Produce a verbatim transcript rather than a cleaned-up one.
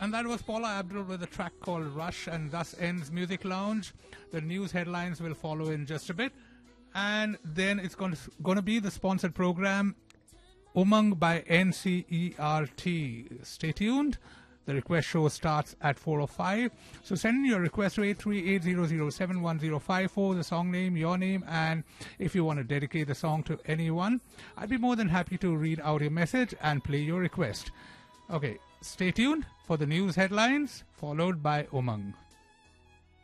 And that was Paula Abdul with a track called Rush, and thus ends Music Lounge. The news headlines will follow in just a bit. And then it's going to, going to be the sponsored program, Umang by N C E R T. Stay tuned. The request show starts at four oh five. So send in your request to eight three eight zero zero seven one zero five four, the song name, your name, and if you want to dedicate the song to anyone, I'd be more than happy to read out your message and play your request. Okay, stay tuned for the news headlines, followed by Umang.